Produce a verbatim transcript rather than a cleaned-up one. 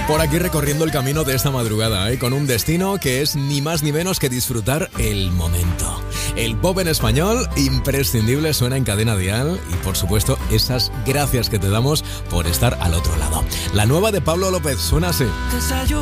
Por aquí recorriendo el camino de esta madrugada, ¿eh? Con un destino que es ni más ni menos que disfrutar el momento. El pop en español, imprescindible, suena en Cadena Dial y por supuesto esas gracias que te damos por estar al otro lado. La nueva de Pablo López suena así.